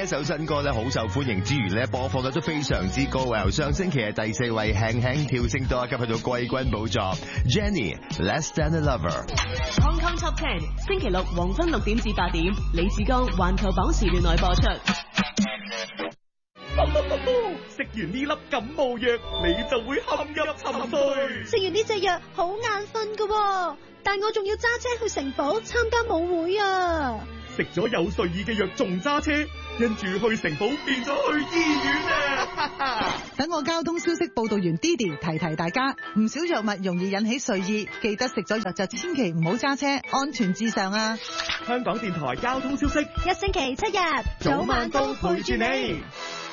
首新歌咧好受歡迎之餘咧，播放率都非常之高啊！由上星期嘅第4位輕輕跳升多一級去到季軍寶座 ，Jenny Less Than a Lover。Hong Kong Top 10星期六黃昏6點至8點，李志剛環球榜時段內播出。 食完呢粒感冒藥，你就會陷入沉睡。 食完呢隻藥好眼瞓㗎，但我仲要揸車去城堡參加舞會啊！ 食咗有睡意嘅藥仲揸車，跟住去城堡變咗去醫院啊！ 等我交通消息報道員 Didi 提提大家，唔少藥物容易引起睡意，記得食咗藥就千祈唔好揸車，安全至上啊！ 香港電台交通消息， 一星期7日， 早晚都陪住你。